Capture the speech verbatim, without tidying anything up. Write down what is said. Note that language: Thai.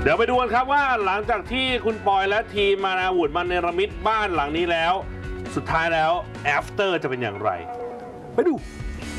เดี๋ยวไปดูกันครับว่าหลังจากที่คุณปอยและทีมมานาวุฒมาเนรมิตบ้านหลังนี้แล้วสุดท้ายแล้ว after จะเป็นอย่างไรไปดู